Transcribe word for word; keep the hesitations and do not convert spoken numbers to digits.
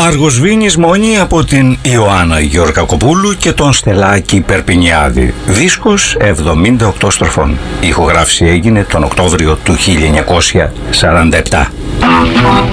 Άργος Βίνης Μονή από την Ιωάννα Γεωργακοπούλου και τον Στελάκη Περπινιάδη. Δίσκος εβδομήντα οκτώ στροφών. Η ηχογράφηση έγινε τον Οκτώβριο του χίλια εννιακόσια σαράντα επτά.